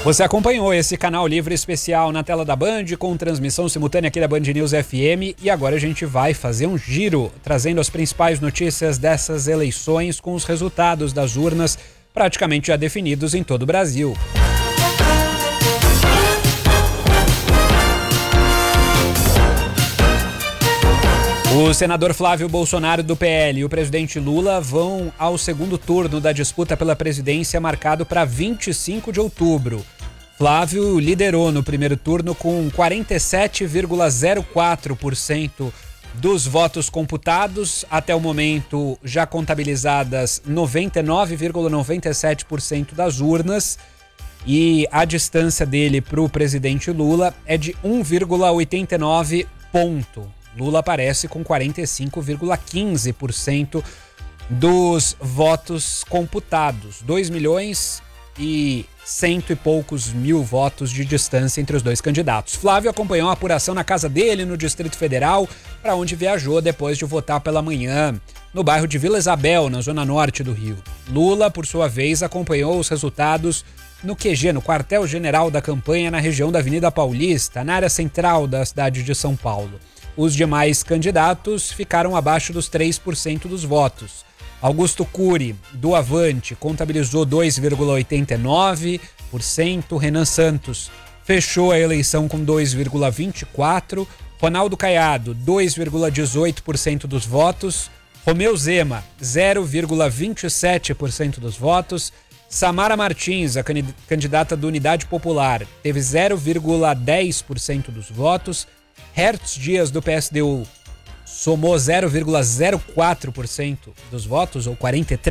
Você acompanhou esse Canal Livre especial na tela da Band, com transmissão simultânea aqui da Band News FM, e agora a gente vai fazer um giro, trazendo as principais notícias dessas eleições com os resultados das urnas praticamente já definidos em todo o Brasil. O senador Flávio Bolsonaro do PL e o presidente Lula vão ao segundo turno da disputa pela presidência marcado para 25 de outubro. Flávio liderou no primeiro turno com 47,04% dos votos computados. Até o momento, já contabilizadas 99,97% das urnas. E a distância dele para o presidente Lula é de 1,89 ponto. Lula aparece com 45,15% dos votos computados. 2.100.000 e poucos mil votos de distância entre os dois candidatos. Flávio acompanhou a apuração na casa dele, no Distrito Federal, para onde viajou depois de votar pela manhã, no bairro de Vila Isabel, na zona norte do Rio. Lula, por sua vez, acompanhou os resultados no QG, no quartel-general da campanha, na região da Avenida Paulista, na área central da cidade de São Paulo. Os demais candidatos ficaram abaixo dos 3% dos votos. Augusto Cury, do Avante, contabilizou 2,89%. Renan Santos fechou a eleição com 2,24%. Ronaldo Caiado, 2,18% dos votos. Romeu Zema, 0,27% dos votos. Samara Martins, a candidata do Unidade Popular, teve 0,10% dos votos. Hertz Dias, do PSDU, somou 0,04% dos votos, ou 43%.